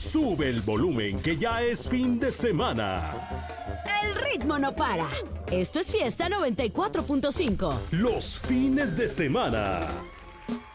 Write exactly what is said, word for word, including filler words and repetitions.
Sube el volumen que ya es fin de semana. El ritmo no para. Esto es Fiesta noventa y cuatro punto cinco. Los fines de semana.